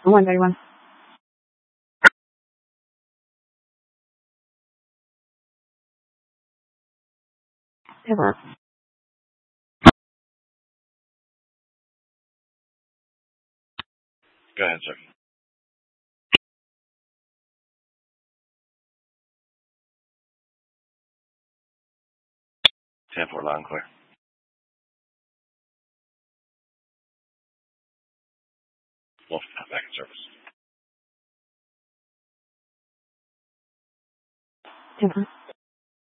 131. 10-4. Go ahead, sir. Ten four, loud and clear. Wolf, back in service. 10-4.